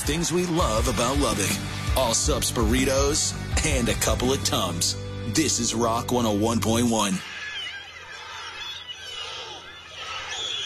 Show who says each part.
Speaker 1: things we love about Lubbock. All subs burritos and a couple of Tums. This is Rock 101.1.